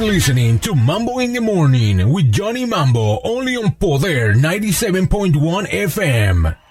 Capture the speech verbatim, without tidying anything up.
listening to Mambo in the Morning with Johnny Mambo, only on Poder ninety-seven point one F M.